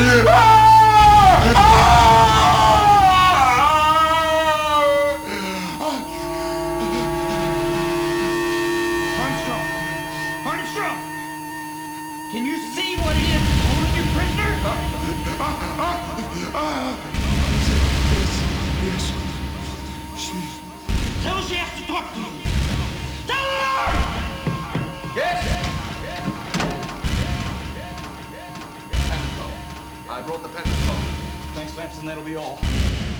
Armstrong! Armstrong! Can you see what it is holding you prisoner? Yes. She... Tell her she has to talk to you. Tell her! Yes! Pentacle. I brought the pentacle. Thanks, Lampson. That'll be all.